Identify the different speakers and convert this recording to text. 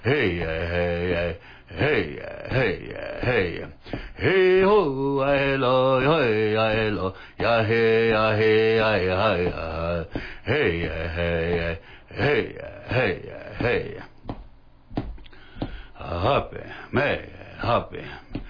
Speaker 1: Hey, hey, hey, hey, hey, hey, ho, hello, hey, hello, ya, hey, ya, hey, ya, hey, hey, hey, hey, hey, happy, may, happy.